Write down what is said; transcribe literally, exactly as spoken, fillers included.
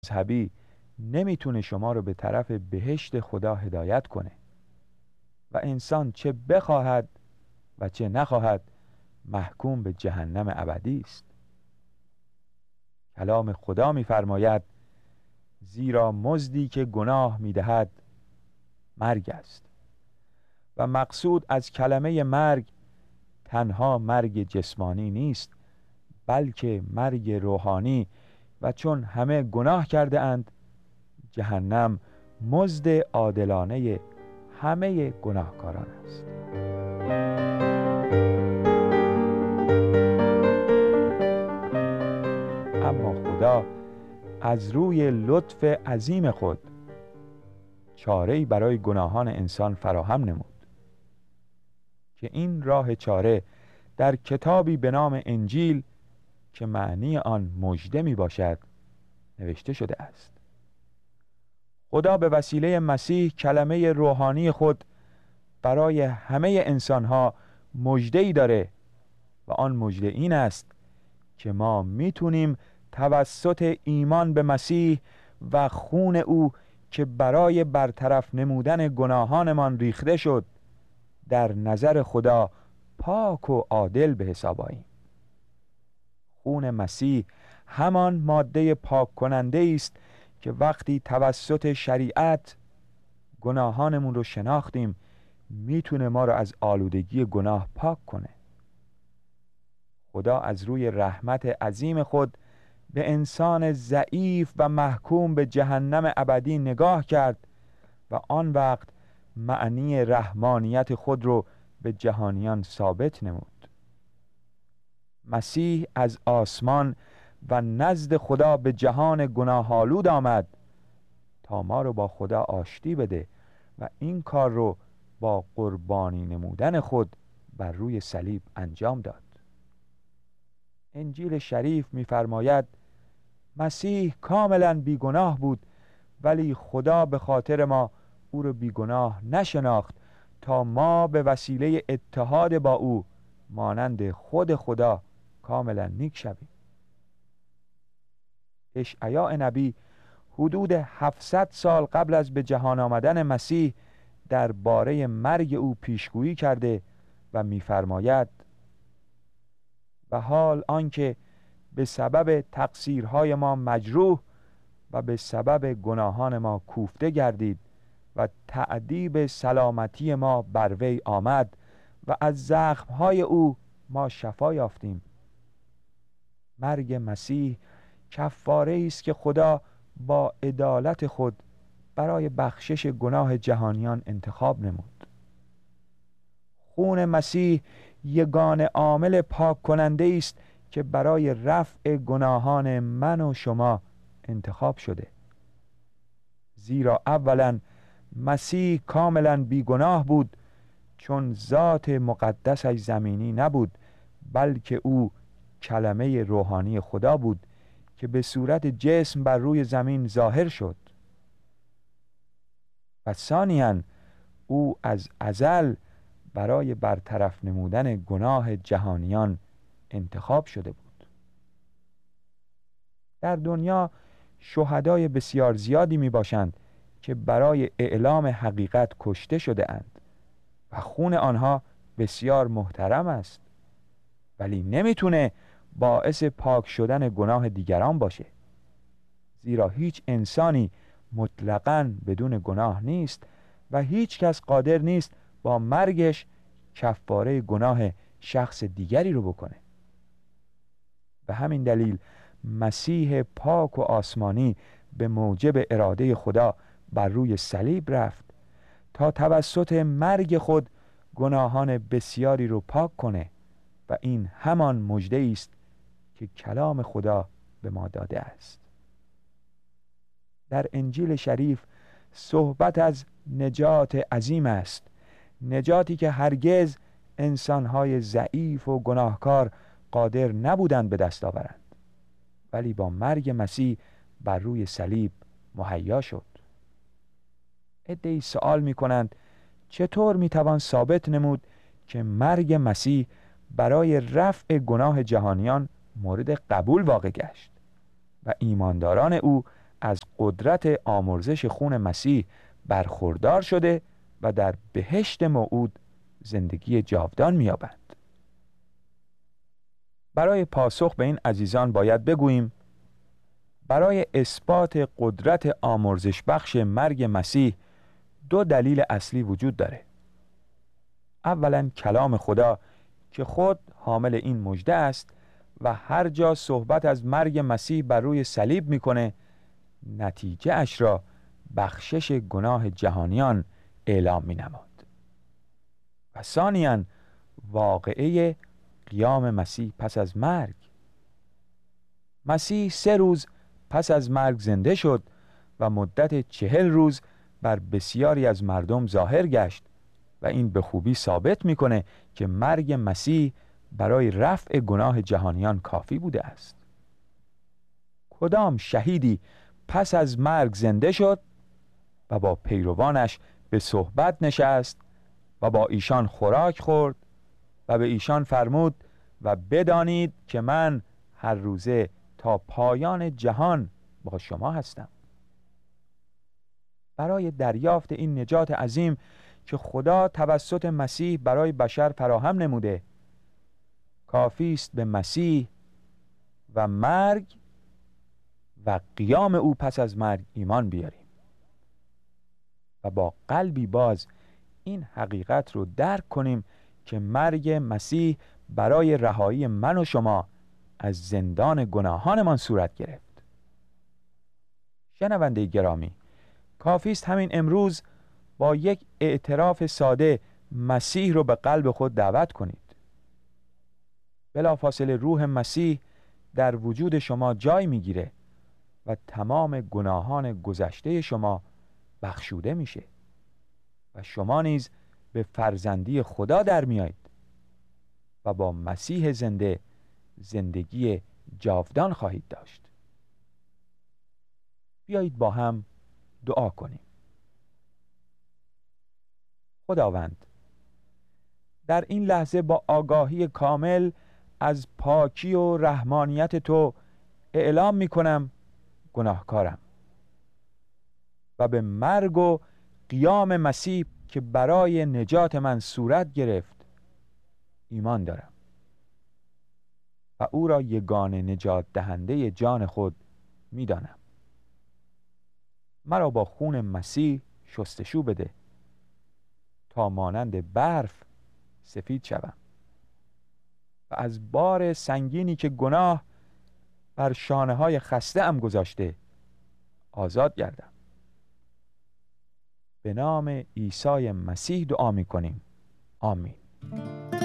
مذهبی نمیتونه شما رو به طرف بهشت خدا هدایت کنه و انسان چه بخواهد و چه نخواهد محکوم به جهنم ابدی است. کلام خدا می‌فرماید زیرا مزدی که گناه می‌دهد مرگ است و مقصود از کلمه مرگ تنها مرگ جسمانی نیست، بلکه مرگ روحانی، و چون همه گناه کرده اند جهنم مزد عادلانه همه گناهکاران است. اما خدا از روی لطف عظیم خود چاره‌ای برای گناهان انسان فراهم نمود که این راه چاره در کتابی به نام انجیل که معنی آن مژده می باشد نوشته شده است. خدا به وسیله مسیح کلمه روحانی خود برای همه انسانها مژده‌ای داره و آن مژده این است که ما میتونیم توسط ایمان به مسیح و خون او که برای برطرف نمودن گناهانمان ریخته شد در نظر خدا پاک و عادل به حساب آییم. خون مسیح همان ماده پاک کننده است که وقتی توسط شریعت گناهانمون رو شناختیم میتونه ما رو از آلودگی گناه پاک کنه. خدا از روی رحمت عظیم خود به انسان ضعیف و محکوم به جهنم ابدی نگاه کرد و آن وقت معنی رحمانیت خود رو به جهانیان ثابت نمود. مسیح از آسمان و نزد خدا به جهان گناه‌آلود آمد تا ما رو با خدا آشتی بده و این کار رو با قربانی نمودن خود بر روی صلیب انجام داد. انجیل شریف می‌فرماید مسیح کاملا بیگناه بود ولی خدا به خاطر ما او رو بیگناه نشناخت تا ما به وسیله اتحاد با او مانند خود خدا کاملا نیک شویم. اشعیا نبی حدود هفتصد سال قبل از به جهان آمدن مسیح درباره مرگ او پیشگویی کرده و می‌فرماید و حال آنکه به سبب تقصیرهای ما مجروح و به سبب گناهان ما کوفته گردید و تأدیب سلامتی ما بر وی آمد و از زخمهای او ما شفا یافتیم. مرگ مسیح کفاره است که خدا با عدالت خود برای بخشش گناه جهانیان انتخاب نمود. خون مسیح یگانه عامل پاک کننده است که برای رفع گناهان من و شما انتخاب شده، زیرا اولا مسیح کاملا بیگناه بود چون ذات مقدسش زمینی نبود بلکه او کلمه روحانی خدا بود که به صورت جسم بر روی زمین ظاهر شد و ثانیاً او از ازل برای برطرف نمودن گناه جهانیان انتخاب شده بود. در دنیا شهدای بسیار زیادی می باشند که برای اعلام حقیقت کشته شده اند و خون آنها بسیار محترم است، ولی نمیتونه باعث پاک شدن گناه دیگران باشه، زیرا هیچ انسانی مطلقاً بدون گناه نیست و هیچ کس قادر نیست با مرگش کفاره گناه شخص دیگری رو بکنه. به همین دلیل مسیح پاک و آسمانی به موجب اراده خدا بر روی صلیب رفت تا توسط مرگ خود گناهان بسیاری رو پاک کنه و این همان مژده است که کلام خدا به ما داده است. در انجیل شریف صحبت از نجات عظیم است، نجاتی که هرگز انسانهای ضعیف و گناهکار قادر نبودند به دست آورند، ولی با مرگ مسیح بر روی صلیب مهیا شد. عده‌ای سوال می کنند چطور می توان ثابت نمود که مرگ مسیح برای رفع گناه جهانیان مورد قبول واقع گشت و ایمانداران او از قدرت آمرزش خون مسیح برخوردار شده و در بهشت موعود زندگی جاودان می‌یابند. برای پاسخ به این عزیزان باید بگوییم برای اثبات قدرت آمرزش بخش مرگ مسیح دو دلیل اصلی وجود داره. اولا کلام خدا که خود حامل این مژده است و هر جا صحبت از مرگ مسیح بر روی صلیب میکنه نتیجه اش را بخشش گناه جهانیان اعلام مینماد. و ثانیاً واقعه قیام مسیح پس از مرگ. مسیح سه روز پس از مرگ زنده شد و مدت چهل روز بر بسیاری از مردم ظاهر گشت و این به خوبی ثابت میکنه که مرگ مسیح برای رفع گناه جهانیان کافی بوده است. کدام شهیدی پس از مرگ زنده شد و با پیروانش به صحبت نشست و با ایشان خوراک خورد و به ایشان فرمود و بدانید که من هر روزه تا پایان جهان با شما هستم. برای دریافت این نجات عظیم که خدا توسط مسیح برای بشر فراهم نموده کافی است به مسیح و مرگ و قیام او پس از مرگ ایمان بیاریم و با قلبی باز این حقیقت رو درک کنیم که مرگ مسیح برای رهایی من و شما از زندان گناهانمان صورت گرفت. شنونده گرامی، کافی است همین امروز با یک اعتراف ساده مسیح رو به قلب خود دعوت کنید. بلافاصله روح مسیح در وجود شما جای میگیره و تمام گناهان گذشته شما بخشوده میشه و شما نیز به فرزندی خدا در میایید و با مسیح زنده زندگی جاودان خواهید داشت. بیایید با هم دعا کنیم. خداوند، در این لحظه با آگاهی کامل از پاکی و رحمانیت تو اعلام می کنم گناهکارم و به مرگ و قیام مسیح که برای نجات من صورت گرفت ایمان دارم و او را یگانه نجات دهنده جان خود می دانم. مرا با خون مسیح شستشو بده تا مانند برف سفید شوم و از بار سنگینی که گناه بر شانه های خسته ام گذاشته آزاد گردم. به نام عیسی مسیح دعا می کنیم. آمین.